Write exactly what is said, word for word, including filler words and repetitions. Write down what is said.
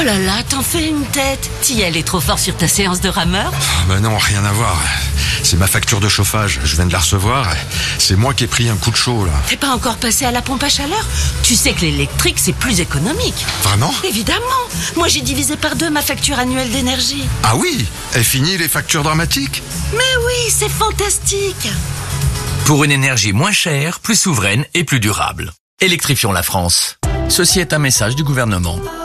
Oh là là, t'en fais une tête. T'y allais trop fort sur ta séance de rameur? Ah bah non, rien à voir. C'est ma facture de chauffage, je viens de la recevoir. C'est moi qui ai pris un coup de chaud là. T'es pas encore passé à la pompe à chaleur? Tu sais que l'électrique c'est plus économique. Vraiment? Évidemment. Moi j'ai divisé par deux ma facture annuelle d'énergie. Ah oui? Et fini les factures dramatiques? Mais oui, c'est fantastique. Pour une énergie moins chère, plus souveraine et plus durable. Électrifions la France. Ceci est un message du gouvernement.